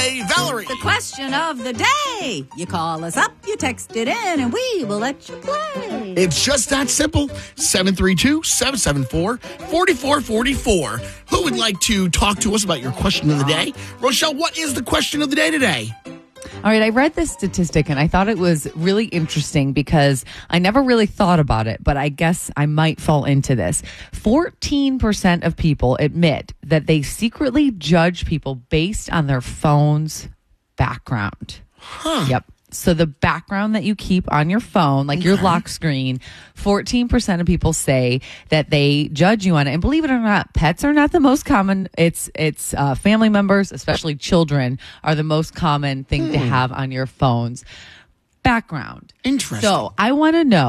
day, Valerie? The question of the day. You call us up, you text it in, and we will let you play. It's just that simple. 732-774-4444. Who would like to talk to us about your question of the day? Rochelle, what is the question of the day today? All right, I read this statistic and I thought it was really interesting because I never really thought about it, but I guess I might fall into this. 14% of people admit that they secretly judge people based on their phone's background. Huh. Yep. So the background that you keep on your phone, like your lock screen, 14% of people say that they judge you on it. And believe it or not, pets are not the most common. It's family members, especially children, are the most common thing to have on your phone's background. Interesting. So I want to know.